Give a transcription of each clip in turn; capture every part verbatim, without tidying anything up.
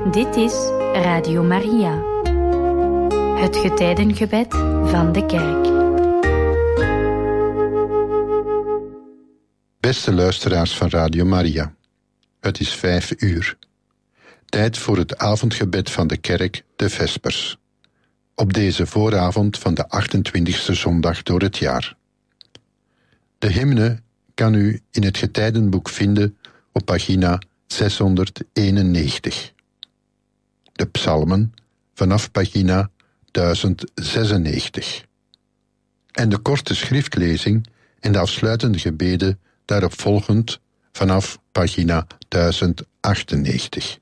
Dit is Radio Maria, het getijdengebed van de kerk. Beste luisteraars van Radio Maria, het is vijf uur. Tijd voor het avondgebed van de kerk, de Vespers. Op deze vooravond van de achtentwintigste zondag door het jaar. De hymne kan u in het getijdenboek vinden op pagina zeshonderdeenennegentig. De psalmen vanaf pagina duizend zesennegentig. En de korte schriftlezing en de afsluitende gebeden daarop volgend vanaf pagina duizend achtennegentig.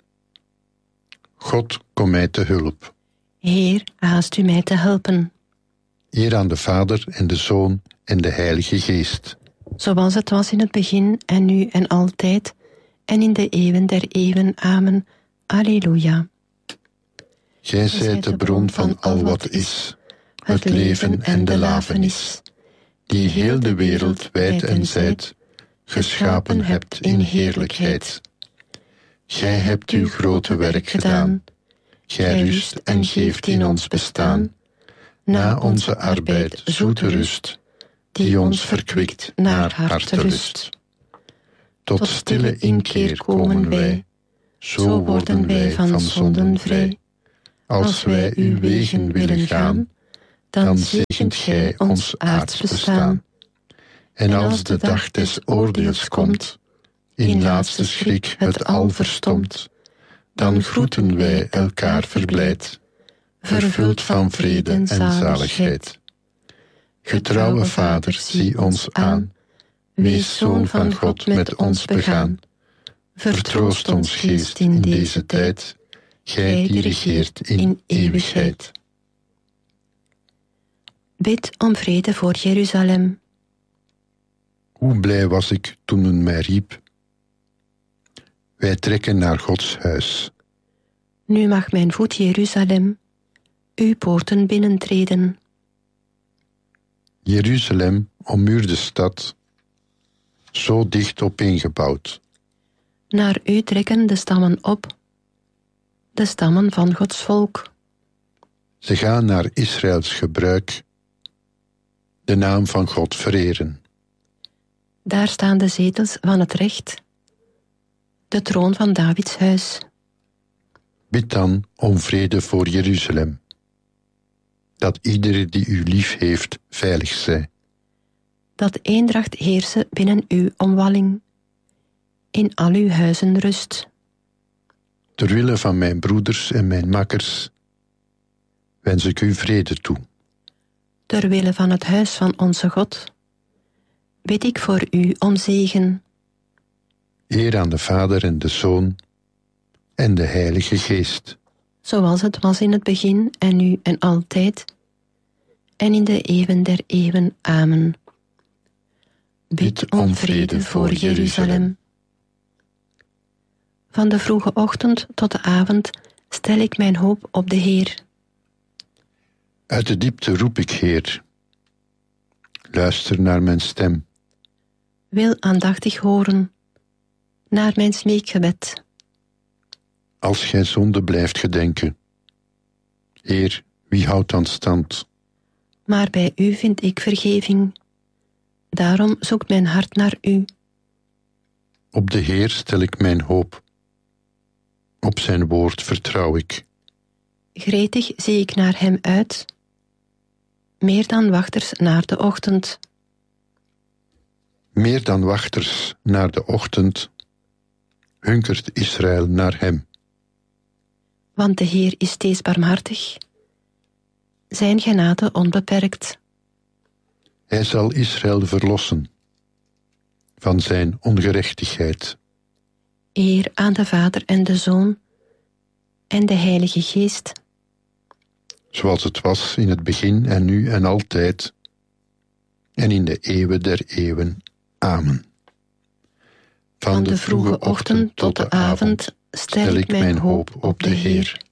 God, kom mij te hulp. Heer, haast u mij te helpen. Eer aan de Vader en de Zoon en de Heilige Geest. Zoals het was in het begin en nu en altijd en in de eeuwen der eeuwen. Amen. Alleluia. Gij zijt de bron van al wat is, het leven en de lafenis, die heel de wereld wijd en zijd geschapen hebt in heerlijkheid. Gij hebt uw grote werk gedaan, gij rust en geeft in ons bestaan, na onze arbeid zoete rust, die ons verkwikt naar hartelust. Tot stille inkeer komen wij, zo worden wij van zonden vrij. Als wij uw wegen willen gaan, dan zegent gij ons aards bestaan. En als de dag des oordeels komt, in laatste schrik het al verstomt, dan groeten wij elkaar verblijd, vervuld van vrede en zaligheid. Getrouwe Vader, zie ons aan, wees Zoon van God met ons begaan. Vertroost ons geest in deze tijd, gij die regeert in eeuwigheid. Bid om vrede voor Jeruzalem. Hoe blij was ik toen men mij riep. Wij trekken naar Gods huis. Nu mag mijn voet Jeruzalem, uw poorten binnentreden. Jeruzalem, ommuurde stad, zo dicht opeengebouwd. Naar u trekken de stammen op, de stammen van Gods volk. Ze gaan naar Israëls gebruik, de naam van God vereren. Daar staan de zetels van het recht, de troon van Davids huis. Bid dan om vrede voor Jeruzalem, dat iedere die u lief heeft veilig zij. Dat eendracht heerse binnen uw omwalling, in al uw huizen rust. Terwille van mijn broeders en mijn makkers wens ik u vrede toe. Terwille van het huis van onze God bid ik voor u om zegen. Eer aan de Vader en de Zoon en de Heilige Geest. Zoals het was in het begin en nu en altijd en in de eeuwen der eeuwen. Amen. Bid om vrede voor Jeruzalem. Van de vroege ochtend tot de avond stel ik mijn hoop op de Heer. Uit de diepte roep ik, Heer. Luister naar mijn stem. Wil aandachtig horen naar mijn smeekgebed. Als gij zonde blijft gedenken, Heer, wie houdt dan stand? Maar bij u vind ik vergeving. Daarom zoekt mijn hart naar u. Op de Heer stel ik mijn hoop. Op zijn woord vertrouw ik. Gretig zie ik naar hem uit, meer dan wachters naar de ochtend. Meer dan wachters naar de ochtend hunkert Israël naar hem. Want de Heer is steeds barmhartig, zijn genade onbeperkt. Hij zal Israël verlossen van zijn ongerechtigheid. Eer aan de Vader en de Zoon en de Heilige Geest. Zoals het was in het begin en nu en altijd en in de eeuwen der eeuwen. Amen. Van, Van de vroege ochtend tot de avond stel ik mijn hoop op de Heer.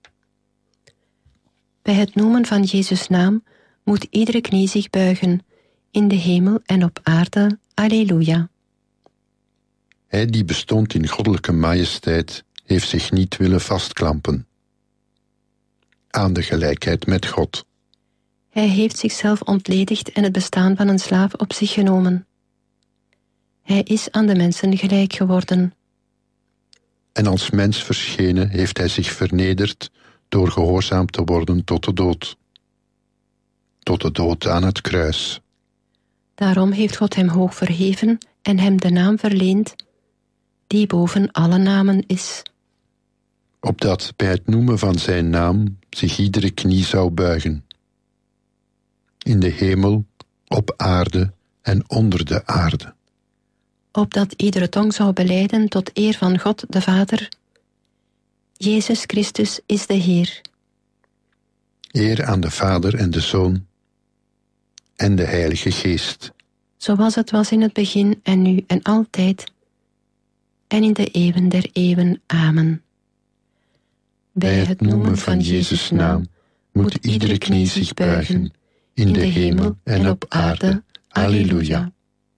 Bij het noemen van Jezus' naam moet iedere knie zich buigen, in de hemel en op aarde. Alleluia. Hij die bestond in goddelijke majesteit heeft zich niet willen vastklampen aan de gelijkheid met God. Hij heeft zichzelf ontledigd en het bestaan van een slaaf op zich genomen. Hij is aan de mensen gelijk geworden. En als mens verschenen heeft hij zich vernederd door gehoorzaam te worden tot de dood. Tot de dood aan het kruis. Daarom heeft God hem hoog verheven en hem de naam verleend, die boven alle namen is. Opdat bij het noemen van zijn naam zich iedere knie zou buigen. In de hemel, op aarde en onder de aarde. Opdat iedere tong zou belijden tot eer van God de Vader. Jezus Christus is de Heer. Eer aan de Vader en de Zoon en de Heilige Geest. Zoals het was in het begin en nu en altijd en in de eeuwen der eeuwen. Amen. Bij het noemen van Jezus' naam moet iedere knie zich buigen, in de hemel en op aarde. Alleluia.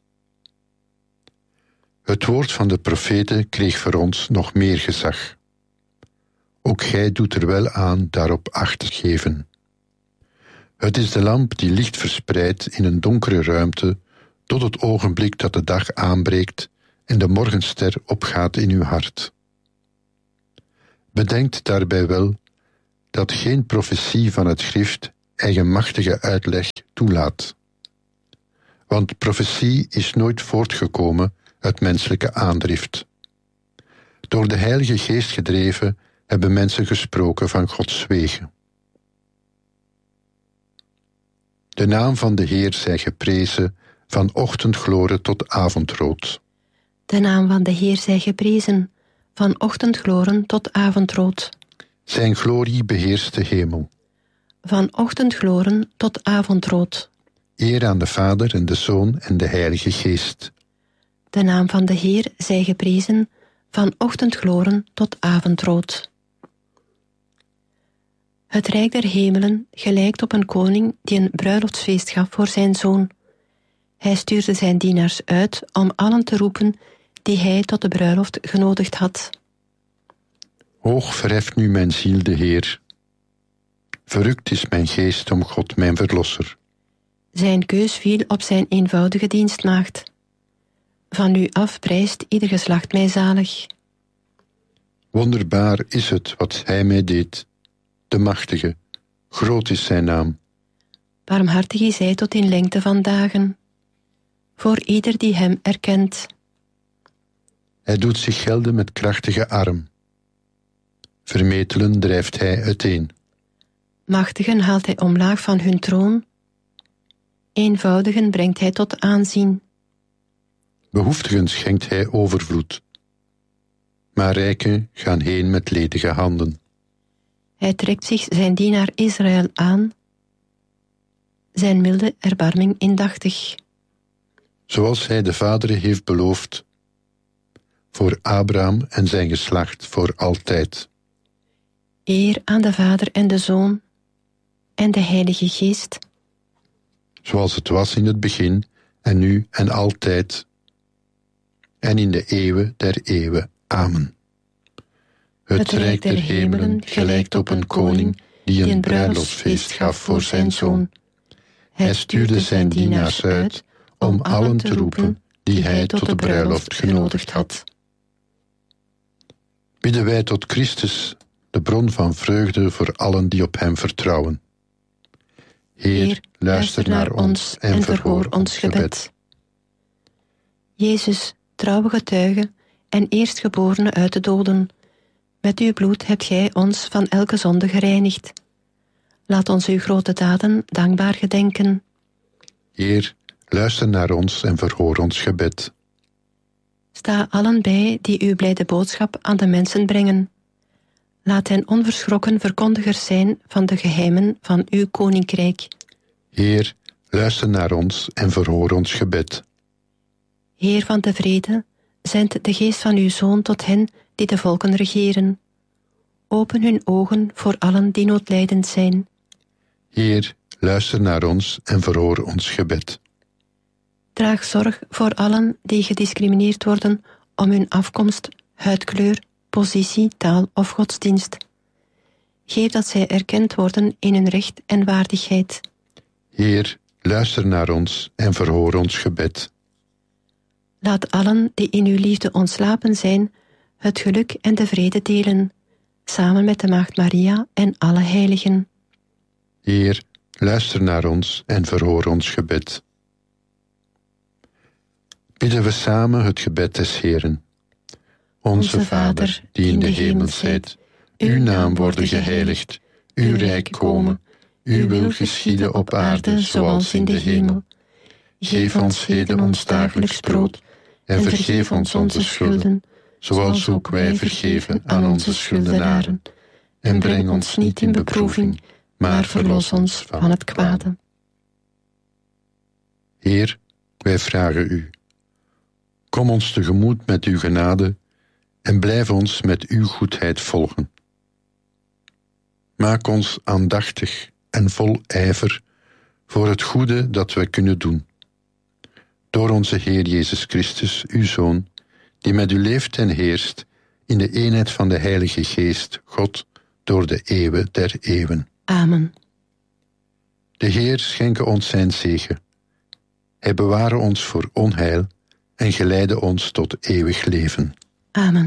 Het woord van de profeten kreeg voor ons nog meer gezag. Ook gij doet er wel aan daarop acht te geven. Het is de lamp die licht verspreidt in een donkere ruimte tot het ogenblik dat de dag aanbreekt en de morgenster opgaat in uw hart. Bedenkt daarbij wel dat geen profetie van het schrift eigenmachtige uitleg toelaat. Want profetie is nooit voortgekomen uit menselijke aandrift. Door de Heilige Geest gedreven hebben mensen gesproken van Gods wegen. De naam van de Heer zij geprezen, van ochtendgloren tot avondrood. De naam van de Heer zij geprezen, van ochtendgloren tot avondrood. Zijn glorie beheerst de hemel. Van ochtendgloren tot avondrood. Eer aan de Vader en de Zoon en de Heilige Geest. De naam van de Heer zij geprezen, van ochtendgloren tot avondrood. Het rijk der hemelen gelijkt op een koning die een bruiloftsfeest gaf voor zijn zoon. Hij stuurde zijn dienaars uit om allen te roepen die hij tot de bruiloft genodigd had. Hoog verheft nu mijn ziel de Heer. Verrukt is mijn geest om God mijn verlosser. Zijn keus viel op zijn eenvoudige dienstmaagd. Van u af prijst ieder geslacht mij zalig. Wonderbaar is het wat hij mij deed. De machtige, groot is zijn naam. Barmhartig is hij tot in lengte van dagen. Voor ieder die hem erkent. Hij doet zich gelden met krachtige arm. Vermetelen drijft hij uiteen. Machtigen haalt hij omlaag van hun troon. Eenvoudigen brengt hij tot aanzien. Behoeftigen schenkt hij overvloed. Maar rijken gaan heen met ledige handen. Hij trekt zich zijn dienaar Israël aan. Zijn milde erbarming indachtig. Zoals hij de vaderen heeft beloofd. Voor Abraham en zijn geslacht voor altijd. Eer aan de Vader en de Zoon en de Heilige Geest. Zoals het was in het begin en nu en altijd. En in de eeuwen der eeuwen. Amen. Het, het rijk der hemelen gelijkt op een koning die een bruiloftsfeest gaf voor zijn zoon. Hij stuurde zijn dienaars uit om allen te roepen die hij tot de bruiloft genodigd had. Bidden wij tot Christus, de bron van vreugde voor allen die op hem vertrouwen. Heer, luister naar ons en verhoor ons gebed. Jezus, trouwe getuige en eerstgeborene uit de doden, met uw bloed hebt gij ons van elke zonde gereinigd. Laat ons uw grote daden dankbaar gedenken. Heer, luister naar ons en verhoor ons gebed. Sta allen bij die uw blijde boodschap aan de mensen brengen. Laat hen onverschrokken verkondigers zijn van de geheimen van uw koninkrijk. Heer, luister naar ons en verhoor ons gebed. Heer van de vrede, zend de geest van uw Zoon tot hen die de volken regeren. Open hun ogen voor allen die noodlijdend zijn. Heer, luister naar ons en verhoor ons gebed. Draag zorg voor allen die gediscrimineerd worden om hun afkomst, huidkleur, positie, taal of godsdienst. Geef dat zij erkend worden in hun recht en waardigheid. Heer, luister naar ons en verhoor ons gebed. Laat allen die in uw liefde ontslapen zijn, het geluk en de vrede delen, samen met de Maagd Maria en alle heiligen. Heer, luister naar ons en verhoor ons gebed. Bidden we samen het gebed des Heeren. Onze Vader, die in de hemel zijt, uw naam worden geheiligd, uw rijk komen, uw wil geschieden op aarde zoals in de hemel. Geef ons heden ons dagelijks brood en vergeef ons onze schulden, zoals ook wij vergeven aan onze schuldenaren. En breng ons niet in beproeving, maar verlos ons van het kwade. Heer, wij vragen u, kom ons tegemoet met uw genade en blijf ons met uw goedheid volgen. Maak ons aandachtig en vol ijver voor het goede dat wij kunnen doen. Door onze Heer Jezus Christus, uw Zoon, die met u leeft en heerst in de eenheid van de Heilige Geest, God, door de eeuwen der eeuwen. Amen. De Heer schenke ons zijn zegen. Hij beware ons voor onheil en geleide ons tot eeuwig leven. Amen.